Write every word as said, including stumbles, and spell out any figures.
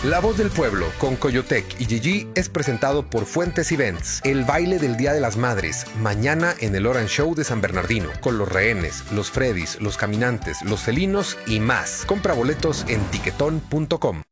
La Voz del Pueblo con Coyotec y Gigi es presentado por Fuentes Events. El baile del Día de las Madres, mañana en el Orange Show de San Bernardino, con los rehenes, los Freddys, los caminantes, los felinos y más. Compra boletos en tiquetón punto com.